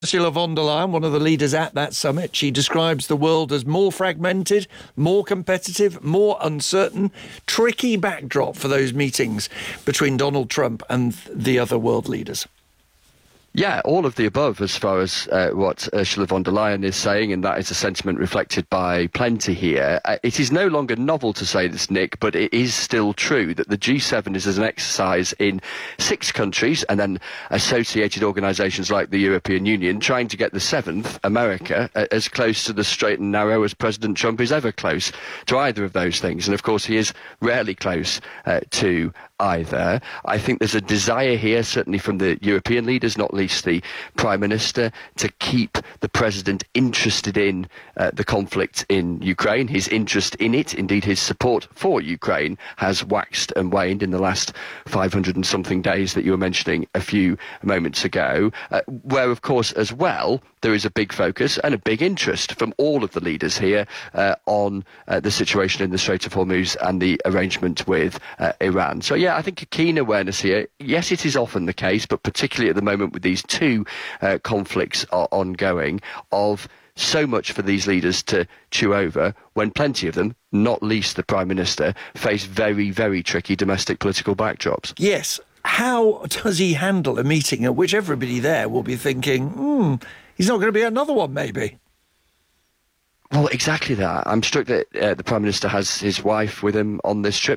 Ursula von der Leyen, one of the leaders at that summit, she describes the world as more fragmented, more competitive, more uncertain, tricky backdrop for those meetings between Donald Trump and the other world leaders. Yeah, all of the above as far as what Ursula von der Leyen is saying, and that is a sentiment reflected by plenty here. It is no longer novel to say this, Nick, but it is still true that the G7 is an exercise in 6 countries and then associated organisations like the European Union trying to get the 7th, America, as close to the straight and narrow as President Trump is ever close to either of those things. And of course, he is rarely close to either. I think there's a desire here, certainly from the European leaders, not least the Prime Minister, to keep the President interested in the conflict in Ukraine. His interest in it, indeed his support for Ukraine, has waxed and waned in the last 500 and something days that you were mentioning a few moments ago, where of course as well there is a big focus and a big interest from all of the leaders here on the situation in the Strait of Hormuz and the arrangement with Iran. So yeah, I think a keen awareness here. Yes, it is often the case, but particularly at the moment with these two conflicts are ongoing, of so much for these leaders to chew over when plenty of them, not least the Prime Minister, face very, very tricky domestic political backdrops. Yes. How does he handle a meeting at which everybody there will be thinking, he's not going to be another one, maybe? Well, exactly that. I'm struck that the Prime Minister has his wife with him on this trip.